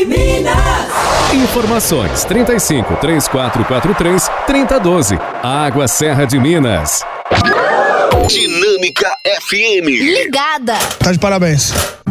Minas. Informações 35 3443 3012. Água Serra de Minas. Dinâmica FM. Ligada. Tá de parabéns.